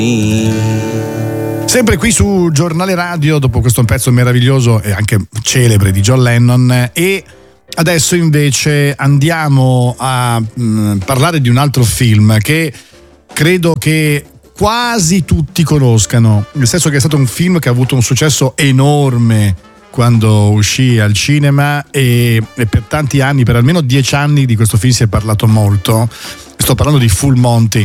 Sempre qui su Giornale Radio, dopo questo pezzo meraviglioso e anche celebre di John Lennon, e adesso invece andiamo a parlare di un altro film che credo che quasi tutti conoscano, nel senso che è stato un film che ha avuto un successo enorme quando uscì al cinema e per tanti anni, per almeno 10 anni di questo film si è parlato molto. Sto parlando di Full Monty.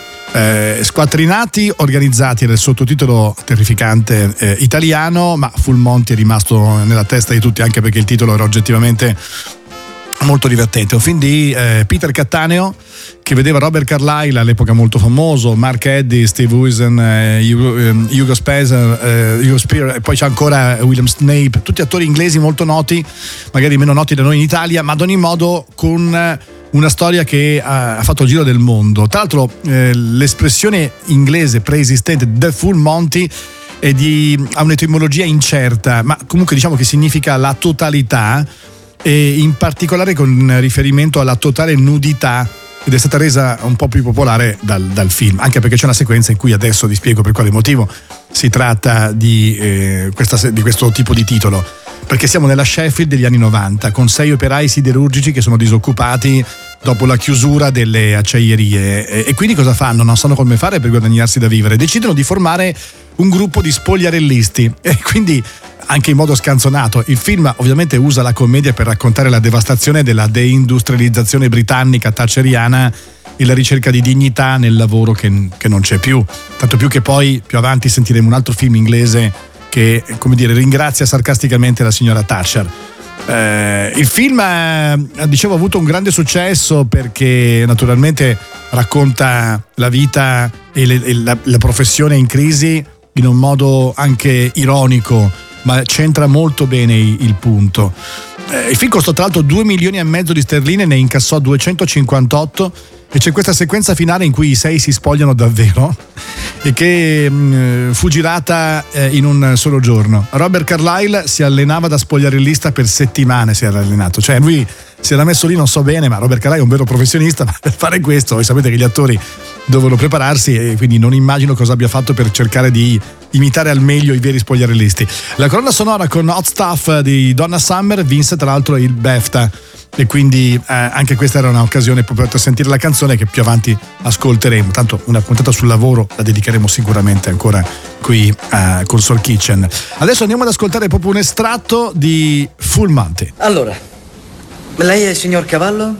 Squattrinati, organizzati, nel sottotitolo terrificante italiano, ma Full Monty è rimasto nella testa di tutti anche perché il titolo era oggettivamente molto divertente. Un film di Peter Cattaneo che vedeva Robert Carlyle, all'epoca molto famoso, Mark Eddy, Steve Wiesen, Hugo Spear, e poi c'è ancora William Snape, tutti attori inglesi molto noti, magari meno noti da noi in Italia, ma ad ogni modo con una storia che ha fatto il giro del mondo. Tra l'altro l'espressione inglese preesistente The Full Monty ha un'etimologia incerta, ma comunque diciamo che significa la totalità, e in particolare con riferimento alla totale nudità, ed è stata resa un po' più popolare dal film, anche perché c'è una sequenza in cui adesso vi spiego per quale motivo si tratta di questo tipo di titolo. Perché siamo nella Sheffield degli anni 90 con 6 operai siderurgici che sono disoccupati dopo la chiusura delle acciaierie, e quindi cosa fanno? Non sanno come fare per guadagnarsi da vivere, decidono di formare un gruppo di spogliarellisti, e quindi anche in modo scanzonato. Il film ovviamente usa la commedia per raccontare la devastazione della deindustrializzazione britannica thatcheriana e la ricerca di dignità nel lavoro che non c'è più, tanto più che poi più avanti sentiremo un altro film inglese che, come dire, ringrazia sarcasticamente la signora Thatcher. Il film dicevo ha avuto un grande successo perché naturalmente racconta la vita e la professione in crisi in un modo anche ironico, ma c'entra molto bene il punto. Il film costò tra l'altro 2,5 milioni di sterline, ne incassò 258, e c'è questa sequenza finale in cui i 6 si spogliano davvero e che fu girata in un solo giorno. Robert Carlyle si allenava da spogliarellista per settimane, si era allenato, cioè lui si era messo lì, non so bene, ma Robert Carlyle è un vero professionista, ma per fare questo voi sapete che gli attori devono prepararsi, e quindi non immagino cosa abbia fatto per cercare di imitare al meglio i veri spogliarellisti. La colonna sonora con Hot Stuff di Donna Summer vinse tra l'altro il BAFTA, e quindi anche questa era un'occasione proprio per sentire la canzone che più avanti ascolteremo. Tanto una puntata sul lavoro la dedicheremo sicuramente ancora qui con Soul Kitchen. Adesso andiamo ad ascoltare proprio un estratto di Full Monty. Allora, lei è il signor Cavallo?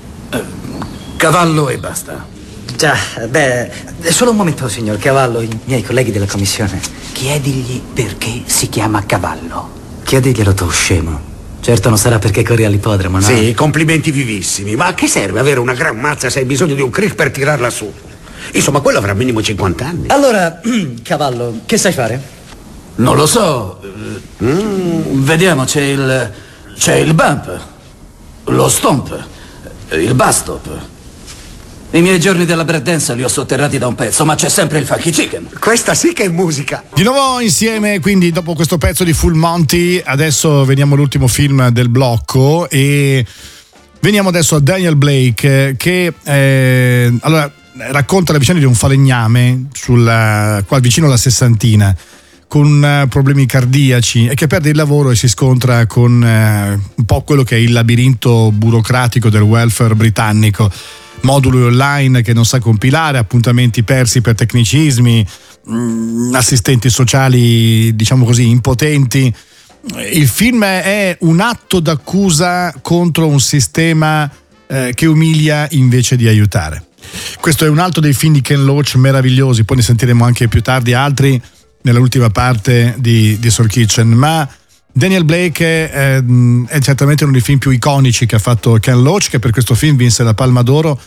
Cavallo e basta. Già, beh, solo un momento, signor Cavallo, i miei colleghi della commissione. Chiedigli perché si chiama Cavallo. Chiediglielo tu, scemo. Certo non sarà perché corri all'ippodromo, no? Sì, complimenti vivissimi. Ma a che serve avere una gran mazza se hai bisogno di un crick per tirarla su? Insomma, quello avrà minimo 50 anni. Allora, Cavallo, che sai fare? Non lo so. Vediamo, c'è il bump, lo stomp, il bastop. I miei giorni della breakdance li ho sotterrati da un pezzo, ma c'è sempre il funky chicken. Questa sì che è musica. Di nuovo insieme, quindi dopo questo pezzo di Full Monty, adesso veniamo all'ultimo film del blocco e veniamo adesso a Daniel Blake, che allora racconta la vicenda di un falegname qua vicino alla sessantina, con problemi cardiaci, e che perde il lavoro e si scontra con un po' quello che è il labirinto burocratico del welfare britannico. Moduli online che non sa compilare, appuntamenti persi per tecnicismi, assistenti sociali, diciamo così, impotenti. Il film è un atto d'accusa contro un sistema che umilia invece di aiutare. Questo è un altro dei film di Ken Loach meravigliosi, poi ne sentiremo anche più tardi altri nell'ultima parte di Soul Kitchen, ma Daniel Blake è certamente uno dei film più iconici che ha fatto Ken Loach, che per questo film vinse la Palma d'Oro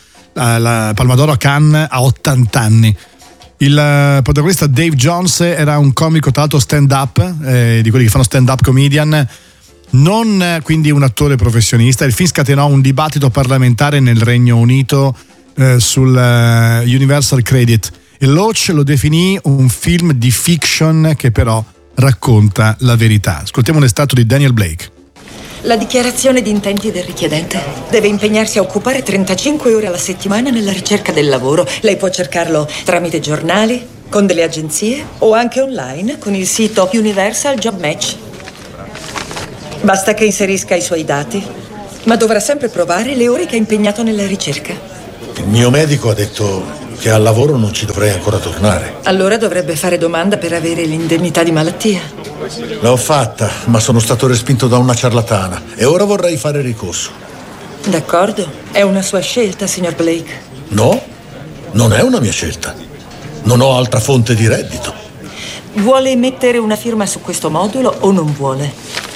a Cannes a 80 anni. Il protagonista Dave Jones era un comico, tra l'altro stand-up, di quelli che fanno stand-up comedian, non quindi un attore professionista. Il film scatenò un dibattito parlamentare nel Regno Unito sul Universal Credit, e Loach lo definì un film di fiction che però racconta la verità. Ascoltiamo un estratto di Daniel Blake. La dichiarazione di intenti del richiedente deve impegnarsi a occupare 35 ore alla settimana nella ricerca del lavoro. Lei può cercarlo tramite giornali, con delle agenzie o anche online con il sito Universal Job Match. Basta che inserisca i suoi dati, ma dovrà sempre provare le ore che ha impegnato nella ricerca. Il mio medico ha detto che al lavoro non ci dovrei ancora tornare. Allora dovrebbe fare domanda per avere l'indennità di malattia. L'ho fatta, ma sono stato respinto da una ciarlatana e ora vorrei fare ricorso. D'accordo, è una sua scelta, signor Blake. No, non è una mia scelta. Non ho altra fonte di reddito. Vuole mettere una firma su questo modulo o non vuole?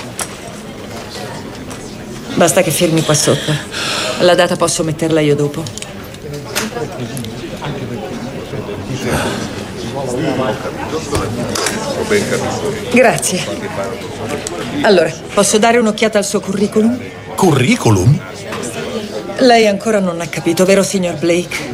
Basta che firmi qua sopra. La data posso metterla io dopo. Grazie. Allora, posso dare un'occhiata al suo curriculum? Curriculum? Lei ancora non ha capito, vero, signor Blake?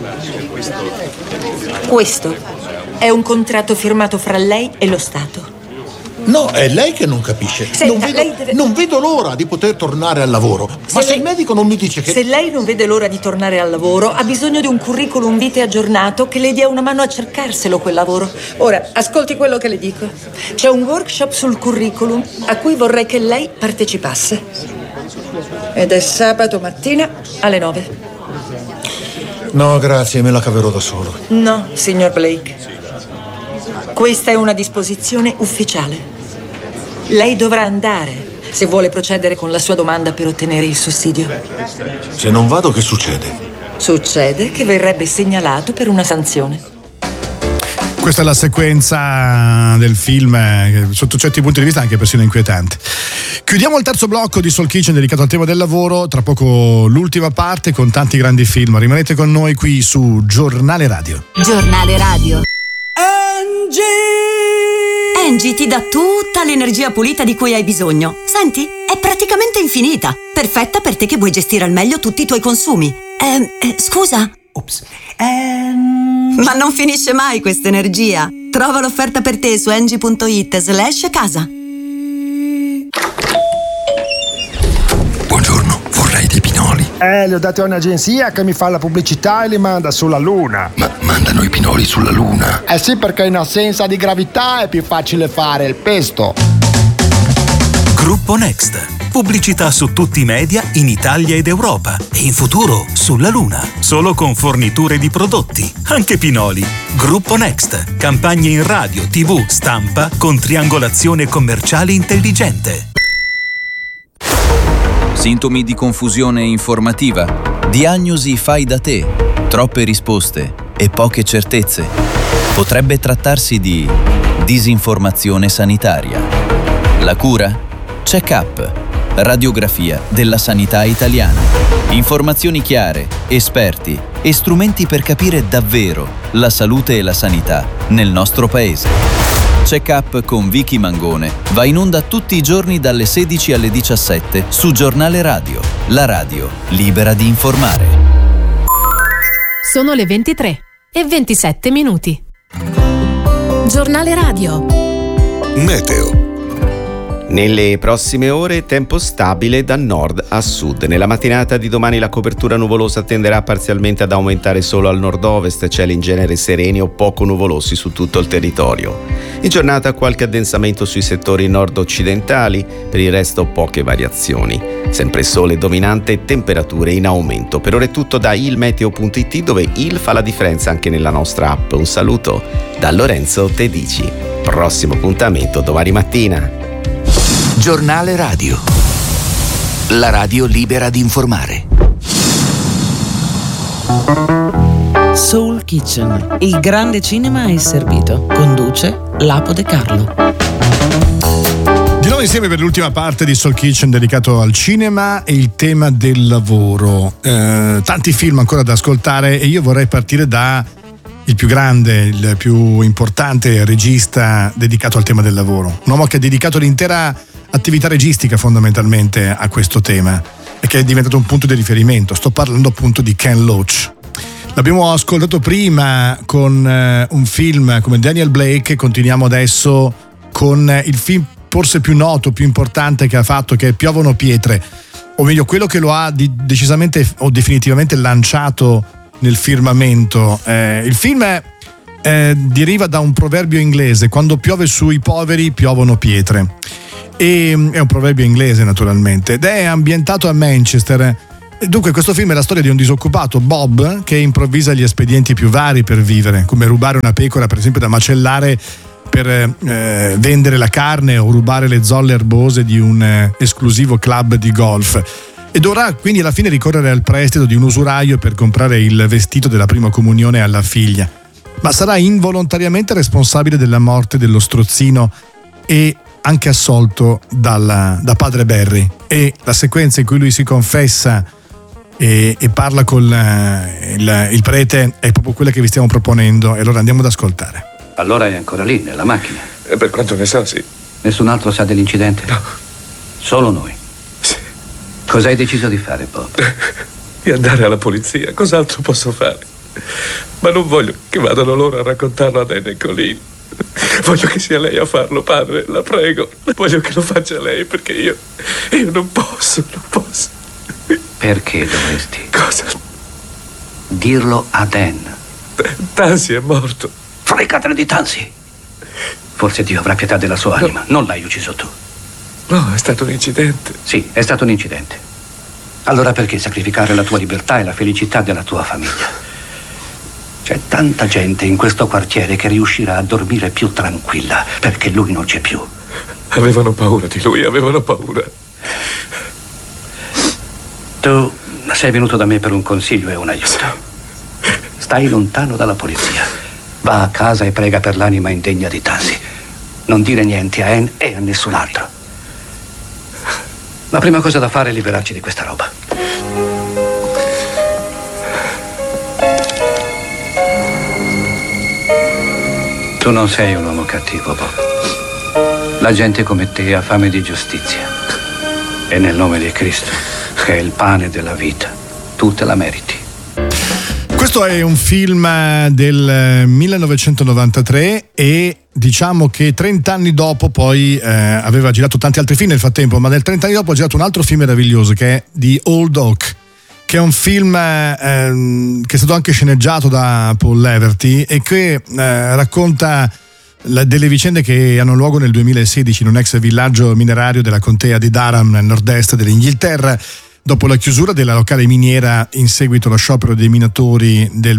Questo è un contratto firmato fra lei e lo Stato. No, è lei che non capisce. Senta, lei deve... non vedo l'ora di poter tornare al lavoro. Ma se il medico non mi dice che... Se lei non vede l'ora di tornare al lavoro, ha bisogno di un curriculum vitae aggiornato che le dia una mano a cercarselo quel lavoro. Ora, ascolti quello che le dico. C'è un workshop sul curriculum a cui vorrei che lei partecipasse. Ed è sabato mattina alle 9. No, grazie, me la caverò da solo. No, signor Blake. Questa è una disposizione ufficiale. Lei dovrà andare se vuole procedere con la sua domanda per ottenere il sussidio. Se non vado, che succede? Succede che verrebbe segnalato per una sanzione. Questa è la sequenza del film, sotto certi punti di vista anche persino inquietante. Chiudiamo il terzo blocco di Soul Kitchen dedicato al tema del lavoro, tra poco l'ultima parte con tanti grandi film. Rimanete con noi qui su Giornale Radio. Giornale Radio. Engie ti dà tutta l'energia pulita di cui hai bisogno. Senti, è praticamente infinita. Perfetta per te che vuoi gestire al meglio tutti i tuoi consumi. Scusa? Ops. Ma non finisce mai questa energia. Trova l'offerta per te su engie.it/casa. Buongiorno, vorrei dei pinoli. Li ho dati a un'agenzia che mi fa la pubblicità e li manda sulla Luna. Ma mandano i pinoli sulla Luna? Eh sì, perché in assenza di gravità è più facile fare il pesto. Gruppo Next. Pubblicità su tutti i media in Italia ed Europa e in futuro sulla Luna. Solo con forniture di prodotti, anche pinoli. Gruppo Next. Campagne in radio, TV, stampa con triangolazione commerciale intelligente. Sintomi di confusione informativa, diagnosi fai da te, troppe risposte e poche certezze. Potrebbe trattarsi di disinformazione sanitaria. La cura? Check-up, radiografia della sanità italiana. Informazioni chiare, esperti e strumenti per capire davvero la salute e la sanità nel nostro paese. Check-up con Vicky Mangone va in onda tutti i giorni dalle 16 alle 17 su Giornale Radio, la radio libera di informare. Sono le 23:27. Giornale Radio. Meteo. Nelle prossime ore tempo stabile da nord a sud. Nella mattinata di domani la copertura nuvolosa tenderà parzialmente ad aumentare solo al nord-ovest, cieli in genere sereni o poco nuvolosi su tutto il territorio. In giornata qualche addensamento sui settori nord-occidentali, per il resto poche variazioni. Sempre sole dominante e temperature in aumento. Per ora è tutto da ilmeteo.it, dove il fa la differenza anche nella nostra app. Un saluto da Lorenzo Tedici. Prossimo appuntamento domani mattina. Giornale Radio, la radio libera di informare. Soul Kitchen, il grande cinema è servito. Conduce Lapo De Carlo. Di nuovo insieme per l'ultima parte di Soul Kitchen dedicato al cinema e il tema del lavoro. Tanti film ancora da ascoltare e io vorrei partire da il più grande, il più importante regista dedicato al tema del lavoro. Un uomo che ha dedicato l'intera attività registica fondamentalmente a questo tema e che è diventato un punto di riferimento. Sto parlando appunto di Ken Loach. L'abbiamo ascoltato prima con un film come Daniel Blake, continuiamo adesso con il film forse più noto, più importante che ha fatto, che è Piovono pietre, o meglio quello che lo ha decisamente o definitivamente lanciato nel firmamento. Il film deriva da un proverbio inglese: quando piove sui poveri piovono pietre. E è un proverbio inglese, naturalmente, ed è ambientato a Manchester. Dunque questo film è la storia di un disoccupato, Bob, che improvvisa gli espedienti più vari per vivere, come rubare una pecora per esempio da macellare per vendere la carne, o rubare le zolle erbose di un esclusivo club di golf, e dovrà quindi alla fine ricorrere al prestito di un usuraio per comprare il vestito della prima comunione alla figlia, ma sarà involontariamente responsabile della morte dello strozzino e anche assolto da padre Barry. E la sequenza in cui lui si confessa e parla con il prete è proprio quella che vi stiamo proponendo, e allora andiamo ad ascoltare. Allora è ancora lì, nella macchina? Per quanto ne so, sì. Nessun altro sa dell'incidente? No. Solo noi? Sì. Cosa hai deciso di fare, Bob? Di andare alla polizia, cos'altro posso fare? Ma non voglio che vadano loro a raccontarlo ad Anne e Colleen. Voglio che sia lei a farlo, padre, la prego. Voglio che lo faccia lei, perché io non posso. Perché dovresti? Cosa? Dirlo ad Anne. Tansy è morto. Fregatene di Tansy. Forse Dio avrà pietà della sua anima. Non l'hai ucciso tu. No, è stato un incidente. Sì, è stato un incidente. Allora perché sacrificare la tua libertà e la felicità della tua famiglia? C'è tanta gente in questo quartiere che riuscirà a dormire più tranquilla perché lui non c'è più. Avevano paura di lui, avevano paura. Tu sei venuto da me per un consiglio e un aiuto. Stai lontano dalla polizia. Va a casa e prega per l'anima indegna di Tansy. Non dire niente a Anne e a nessun altro. La prima cosa da fare è liberarci di questa roba. Tu non sei un uomo cattivo, Bob. La gente come te ha fame di giustizia. E nel nome di Cristo, che è il pane della vita, tu te la meriti. Questo è un film del 1993 e diciamo che 30 anni dopo poi aveva girato tanti altri film nel frattempo, ma nel 30 anni dopo ha girato un altro film meraviglioso che è The Old Oak, che è un film che è stato anche sceneggiato da Paul Leverty e che racconta delle vicende che hanno luogo nel 2016 in un ex villaggio minerario della contea di Durham nel nord-est dell'Inghilterra, dopo la chiusura della locale miniera in seguito allo sciopero dei minatori del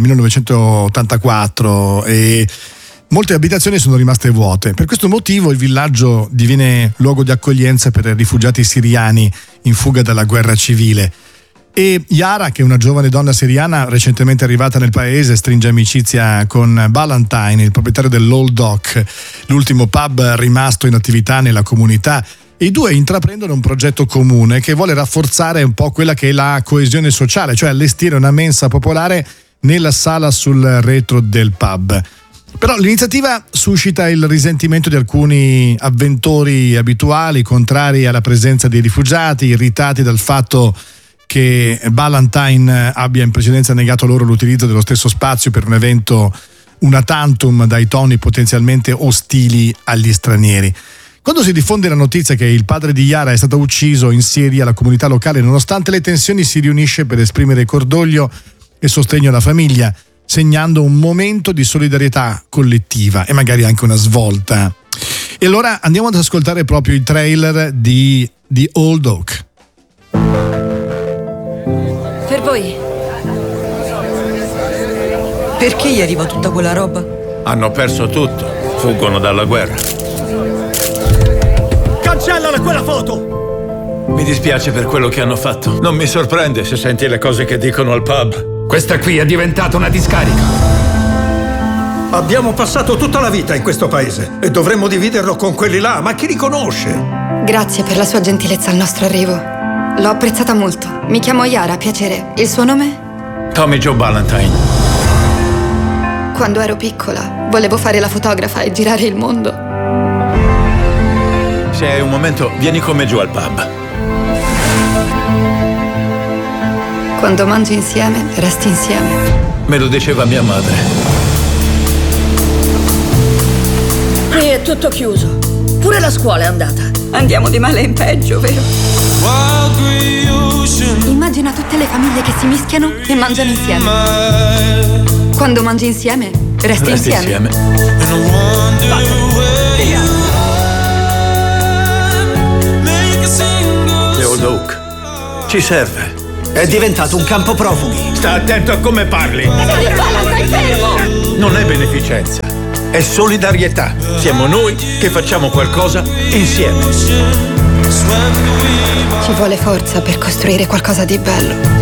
1984, e molte abitazioni sono rimaste vuote. Per questo motivo il villaggio diviene luogo di accoglienza per rifugiati siriani in fuga dalla guerra civile. E Yara, che è una giovane donna siriana recentemente arrivata nel paese, stringe amicizia con Ballantyne, il proprietario dell'Old Oak, l'ultimo pub rimasto in attività nella comunità. E i due intraprendono un progetto comune che vuole rafforzare un po' quella che è la coesione sociale, cioè allestire una mensa popolare nella sala sul retro del pub. Però l'iniziativa suscita il risentimento di alcuni avventori abituali, contrari alla presenza dei rifugiati, irritati dal fatto che Ballantyne abbia in precedenza negato loro l'utilizzo dello stesso spazio per un evento una tantum dai toni potenzialmente ostili agli stranieri. Quando si diffonde la notizia che il padre di Yara è stato ucciso in Siria, la comunità locale, nonostante le tensioni, si riunisce per esprimere cordoglio e sostegno alla famiglia, segnando un momento di solidarietà collettiva e magari anche una svolta. E allora andiamo ad ascoltare proprio il trailer di The Old Oak. Per voi. Perché gli arriva tutta quella roba? Hanno perso tutto. Fuggono dalla guerra. Cancellala quella foto! Mi dispiace per quello che hanno fatto. Non mi sorprende se senti le cose che dicono al pub. Questa qui è diventata una discarica. Abbiamo passato tutta la vita in questo paese e dovremmo dividerlo con quelli là, ma chi li conosce? Grazie per la sua gentilezza al nostro arrivo. L'ho apprezzata molto. Mi chiamo Yara, piacere. Il suo nome? Tommy Joe Ballantyne. Quando ero piccola, volevo fare la fotografa e girare il mondo. Se hai un momento, vieni con me giù al pub. Quando mangi insieme, resti insieme. Me lo diceva mia madre. Qui è tutto chiuso. Pure la scuola è andata. Andiamo di male in peggio, vero? Immagina tutte le famiglie che si mischiano e mangiano insieme. Quando mangi insieme, Resti insieme. The Old Oak ci serve. È diventato un campo profughi. Sta attento a come parli. Stai fermo! Non è beneficenza, è solidarietà. Siamo noi che facciamo qualcosa insieme. Ci vuole forza per costruire qualcosa di bello.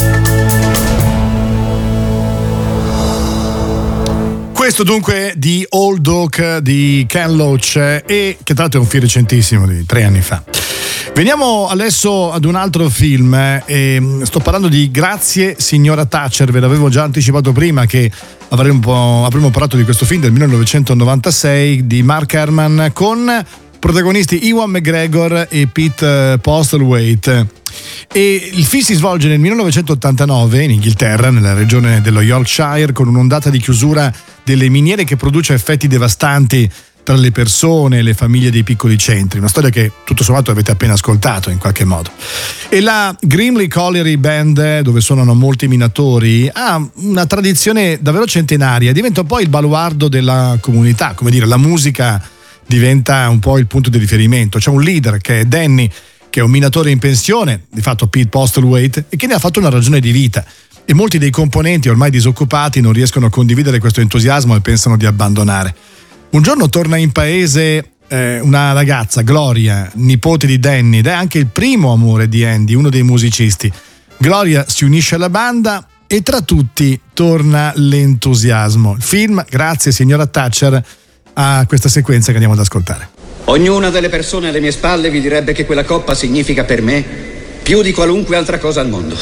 Questo dunque di Old Oak di Ken Loach, e che tra l'altro è un film recentissimo di 3 anni fa. Veniamo adesso ad un altro film, sto parlando di Grazie signora Thatcher. Ve l'avevo già anticipato prima che avremmo parlato di questo film del 1996 di Mark Herman con protagonisti Ewan McGregor e Pete Postlethwaite. E il film si svolge nel 1989 in Inghilterra, nella regione dello Yorkshire, con un'ondata di chiusura delle miniere che produce effetti devastanti tra le persone e le famiglie dei piccoli centri. Una storia che tutto sommato avete appena ascoltato in qualche modo. E la Grimley Colliery Band, dove suonano molti minatori, ha una tradizione davvero centenaria, diventa un po' il baluardo della comunità, come dire, la musica diventa un po' il punto di riferimento. C'è un leader che è Danny, che è un minatore in pensione, di fatto Pete Postlethwaite, e che ne ha fatto una ragione di vita. E molti dei componenti ormai disoccupati non riescono a condividere questo entusiasmo e pensano di abbandonare. Un giorno torna in paese una ragazza, Gloria, nipote di Danny, ed è anche il primo amore di Andy, uno dei musicisti. Gloria si unisce alla banda e tra tutti torna l'entusiasmo. Il film, Grazie signora Thatcher, ha questa sequenza che andiamo ad ascoltare. Ognuna delle persone alle mie spalle vi direbbe che quella coppa significa per me più di qualunque altra cosa al mondo.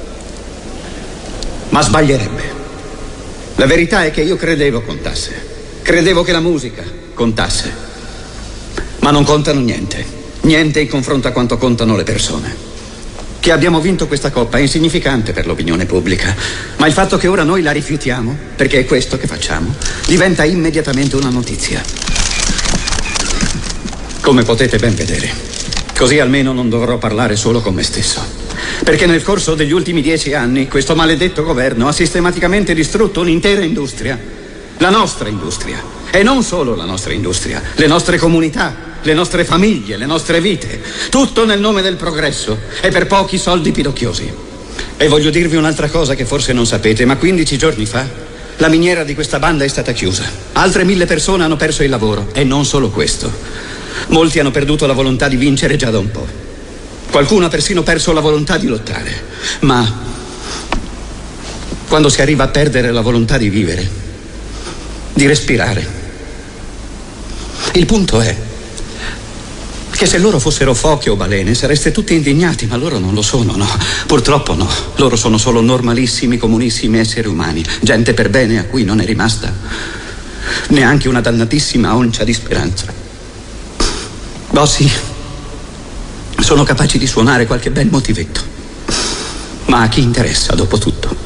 Ma sbaglierebbe. La verità è che io credevo contasse. Credevo che la musica contasse. Ma non contano niente. Niente in confronto a quanto contano le persone. Che abbiamo vinto questa coppa è insignificante per l'opinione pubblica. Ma il fatto che ora noi la rifiutiamo, perché è questo che facciamo, diventa immediatamente una notizia. Come potete ben vedere. Così almeno non dovrò parlare solo con me stesso. Perché nel corso degli ultimi 10 anni questo maledetto governo ha sistematicamente distrutto un'intera industria. La nostra industria. E non solo la nostra industria. Le nostre comunità, le nostre famiglie, le nostre vite. Tutto nel nome del progresso e per pochi soldi pidocchiosi. E voglio dirvi un'altra cosa che forse non sapete, ma 15 giorni fa la miniera di questa banda è stata chiusa. Altre 1000 persone hanno perso il lavoro. E non solo questo. Molti hanno perduto la volontà di vincere già da un po'. Qualcuno ha persino perso la volontà di lottare. Ma quando si arriva a perdere la volontà di vivere, di respirare, il punto è che se loro fossero foche o balene sareste tutti indignati, ma loro non lo sono, no. Purtroppo no. Loro sono solo normalissimi, comunissimi esseri umani. Gente per bene a cui non è rimasta neanche una dannatissima oncia di speranza. Oh sì, sono capaci di suonare qualche bel motivetto, ma a chi interessa dopo tutto?